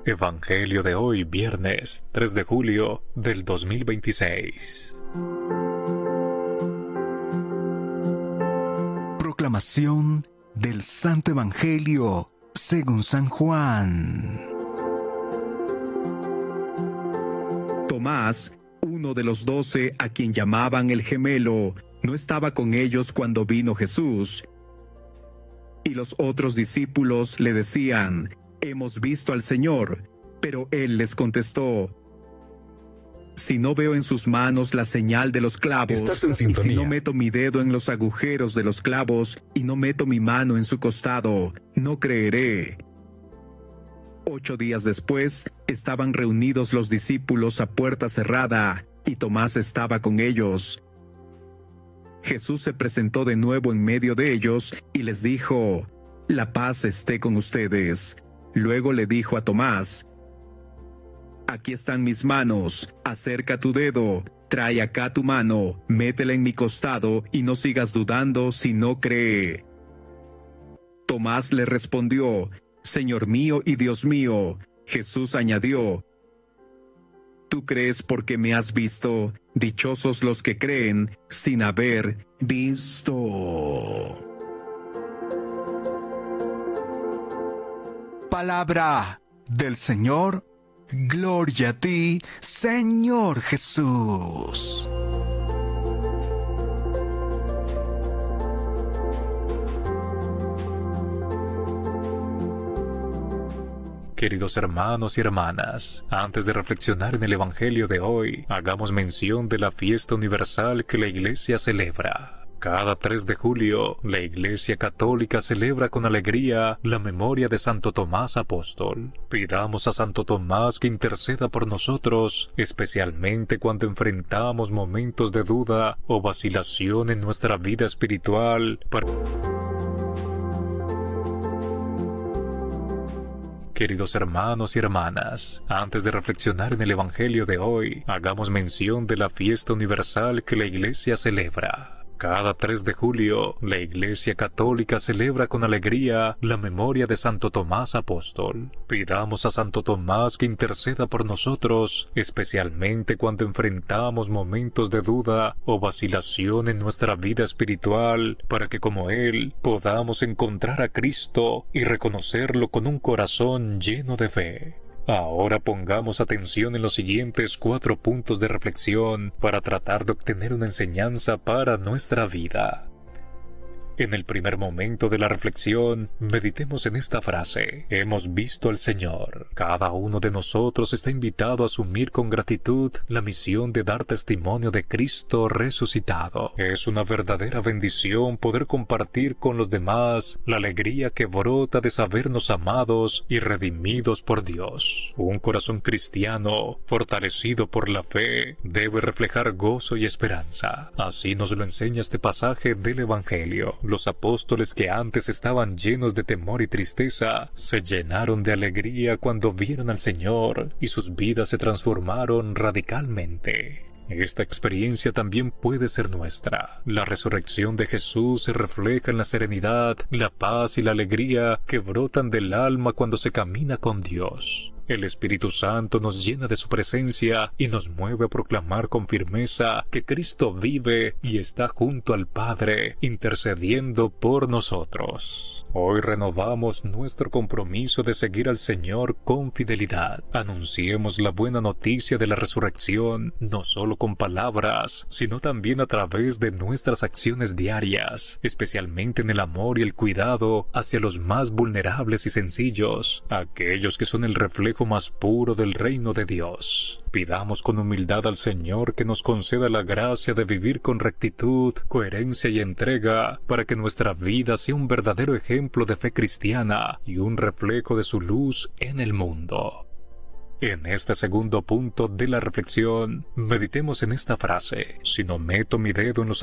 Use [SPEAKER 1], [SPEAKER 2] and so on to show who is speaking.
[SPEAKER 1] Evangelio de hoy, viernes 3 de julio del 2026.
[SPEAKER 2] Proclamación del Santo Evangelio según San Juan. Tomás, uno de los 12, a quien llamaban el gemelo, no estaba con ellos cuando vino Jesús. Y los otros discípulos le decían: «Hemos visto al Señor». Pero él les contestó: «Si no veo en sus manos la señal de los clavos, y si no meto mi dedo en los agujeros de los clavos, y no meto mi mano en su costado, no creeré». 8 días después, estaban reunidos los discípulos a puerta cerrada, y Tomás estaba con ellos. Jesús se presentó de nuevo en medio de ellos, y les dijo: «La paz esté con ustedes». Luego le dijo a Tomás: «Aquí están mis manos, acerca tu dedo, trae acá tu mano, métela en mi costado, y no sigas dudando si no cree». Tomás le respondió: «Señor mío y Dios mío». Jesús añadió: «Tú crees porque me has visto. Dichosos los que creen sin haber visto». Palabra del Señor. Gloria a ti, Señor Jesús.
[SPEAKER 1] Queridos hermanos y hermanas, antes de reflexionar en el Evangelio de hoy, hagamos mención de la fiesta universal que la Iglesia celebra. Cada 3 de julio, la Iglesia Católica celebra con alegría la memoria de Santo Tomás Apóstol. Pidamos a Santo Tomás que interceda por nosotros, especialmente cuando enfrentamos momentos de duda o vacilación en nuestra vida espiritual. Queridos hermanos y hermanas, antes de reflexionar en el Evangelio de hoy, hagamos mención de la fiesta universal que la Iglesia celebra. Cada 3 de julio, la Iglesia Católica celebra con alegría la memoria de Santo Tomás Apóstol. Pidamos a Santo Tomás que interceda por nosotros, especialmente cuando enfrentamos momentos de duda o vacilación en nuestra vida espiritual, para que como Él podamos encontrar a Cristo y reconocerlo con un corazón lleno de fe. Ahora pongamos atención en los siguientes 4 puntos de reflexión para tratar de obtener una enseñanza para nuestra vida. En el primer momento de la reflexión, meditemos en esta frase: hemos visto al Señor. Cada uno de nosotros está invitado a asumir con gratitud la misión de dar testimonio de Cristo resucitado. Es una verdadera bendición poder compartir con los demás la alegría que brota de sabernos amados y redimidos por Dios. Un corazón cristiano, fortalecido por la fe, debe reflejar gozo y esperanza. Así nos lo enseña este pasaje del Evangelio. Los apóstoles que antes estaban llenos de temor y tristeza, se llenaron de alegría cuando vieron al Señor y sus vidas se transformaron radicalmente. Esta experiencia también puede ser nuestra. La resurrección de Jesús se refleja en la serenidad, la paz y la alegría que brotan del alma cuando se camina con Dios. El Espíritu Santo nos llena de su presencia y nos mueve a proclamar con firmeza que Cristo vive y está junto al Padre, intercediendo por nosotros. Hoy renovamos nuestro compromiso de seguir al Señor con fidelidad. Anunciemos la buena noticia de la resurrección, no solo con palabras, sino también a través de nuestras acciones diarias, especialmente en el amor y el cuidado hacia los más vulnerables y sencillos, aquellos que son el reflejo más puro del reino de Dios. Pidamos con humildad al Señor que nos conceda la gracia de vivir con rectitud, coherencia y entrega, para que nuestra vida sea un verdadero ejemplo de fe cristiana y un reflejo de su luz en el mundo. En este segundo punto de la reflexión, meditemos en esta frase: si no meto mi dedo en los